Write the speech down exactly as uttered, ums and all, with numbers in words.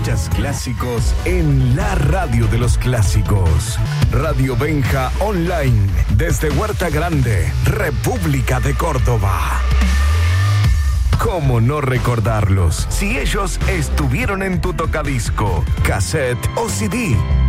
escuchas clásicos en la radio de los clásicos. Radio Benja Online, desde Huerta Grande, República de Córdoba. ¿Cómo no recordarlos si ellos estuvieron en tu tocadisco, cassette o C D?